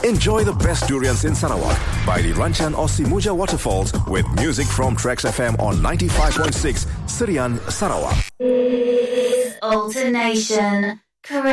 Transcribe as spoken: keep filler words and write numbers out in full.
Enjoy the best durians in Sarawak by the Ranchan or Simuja waterfalls with music from Trax F M on ninety-five point six Sirian, Sarawak. Alternation. Correct.